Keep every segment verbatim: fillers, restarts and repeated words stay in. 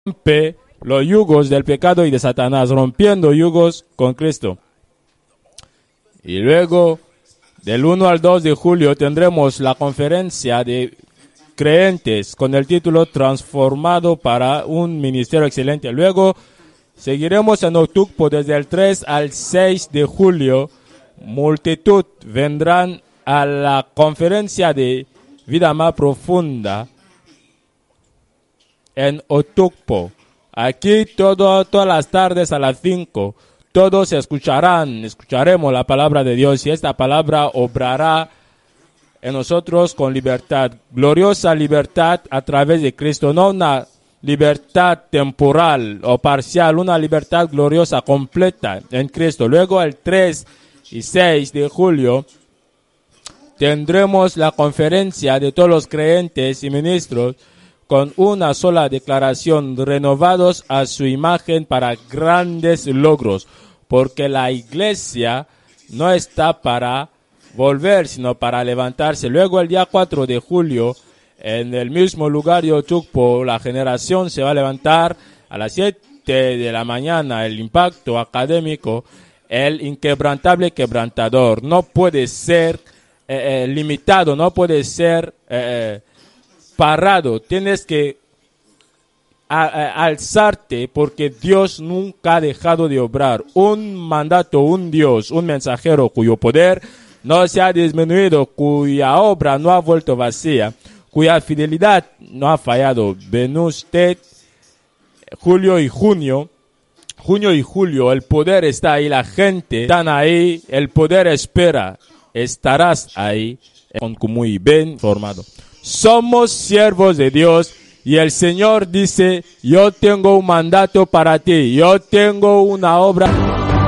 rompe los yugos del pecado y de Satanás, rompiendo yugos con Cristo. Y luego, del uno al dos de julio, tendremos la conferencia de creyentes con el título Transformado para un ministerio excelente. Luego, seguiremos en Otukpo desde el tres al seis de julio. Multitud vendrán a la conferencia de vida más profunda en Otukpo. Aquí todo, todas las tardes a las cinco, todos escucharán, escucharemos la palabra de Dios y esta palabra obrará en nosotros con libertad, gloriosa libertad a través de Cristo, no una libertad temporal o parcial, una libertad gloriosa, completa en Cristo. Luego el tres y seis de julio tendremos la conferencia de todos los creyentes y ministros con una sola declaración, renovados a su imagen para grandes logros, porque la iglesia no está para volver, sino para levantarse. Luego el día cuatro de julio, en el mismo lugar de Otukpo, la generación se va a levantar a las siete de la mañana. El impacto académico, el inquebrantable quebrantador, no puede ser eh, eh, limitado, no puede ser eh, parado. Tienes que a, a, alzarte porque Dios nunca ha dejado de obrar. Un mandato, un Dios, un mensajero cuyo poder no se ha disminuido, cuya obra no ha vuelto vacía, cuya fidelidad no ha fallado. Ven usted, julio y junio, junio y julio, el poder está ahí, la gente están ahí, el poder espera, estarás ahí, con muy bien formado. Somos siervos de Dios y el Señor dice, yo tengo un mandato para ti, yo tengo una obra.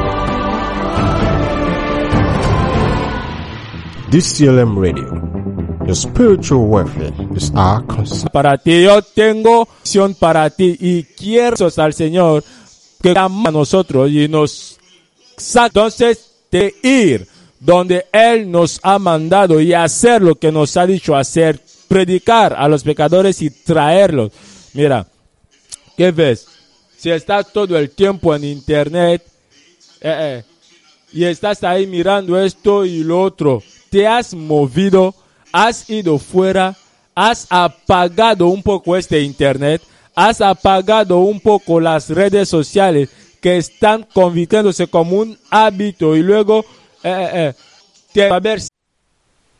D C L M Radio, your spiritual welfare is our concern. Para ti, yo tengo misión para ti y quiero al Señor que ama a nosotros y nos saca entonces de ir donde Él nos ha mandado y hacer lo que nos ha dicho hacer, predicar a los pecadores y traerlos. Mira, ¿qué ves? Si estás todo el tiempo en internet eh, eh, y estás ahí mirando esto y lo otro, te has movido, has ido fuera, has apagado un poco este internet, has apagado un poco las redes sociales que están convirtiéndose como un hábito y luego eh, eh, te va a ver